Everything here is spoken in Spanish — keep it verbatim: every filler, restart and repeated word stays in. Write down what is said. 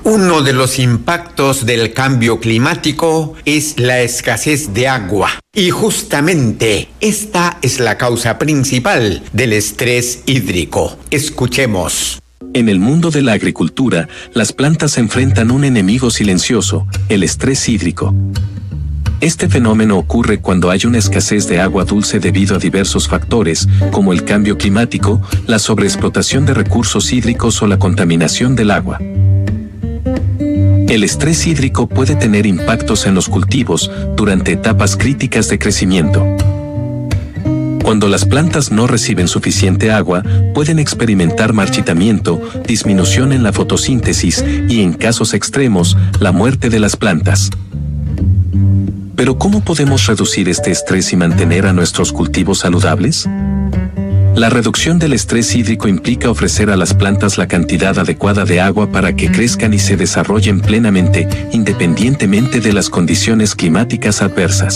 Uno de los impactos del cambio climático es la escasez de agua. Y justamente esta es la causa principal del estrés hídrico. Escuchemos. En el mundo de la agricultura, las plantas enfrentan un enemigo silencioso, el estrés hídrico. Este fenómeno ocurre cuando hay una escasez de agua dulce debido a diversos factores, como el cambio climático, la sobreexplotación de recursos hídricos o la contaminación del agua. El estrés hídrico puede tener impactos en los cultivos durante etapas críticas de crecimiento. Cuando las plantas no reciben suficiente agua, pueden experimentar marchitamiento, disminución en la fotosíntesis y, en casos extremos, la muerte de las plantas. Pero ¿cómo podemos reducir este estrés y mantener a nuestros cultivos saludables? La reducción del estrés hídrico implica ofrecer a las plantas la cantidad adecuada de agua para que crezcan y se desarrollen plenamente, independientemente de las condiciones climáticas adversas.